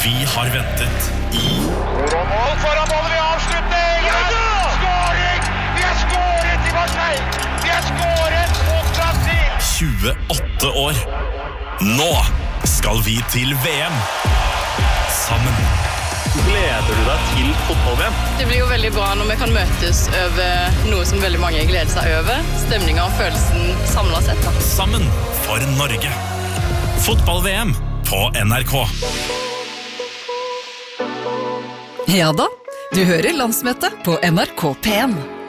Vi har ventet i Mål foran målet ved avslutning! Skåring! Vi har skåret i Marseille! Vi har skåret mot Brasil! 28 år. Nå skal vi til VM. Sammen. Gleder du deg til fotball-VM? Det blir jo veldig bra når vi kan møtes over noe som veldig mange gleder seg over. Stemningen og følelsen samlet sett. Da. Sammen for Norge. Fotball-VM på NRK. Ja da, du hører landsmøtet på NRK P1.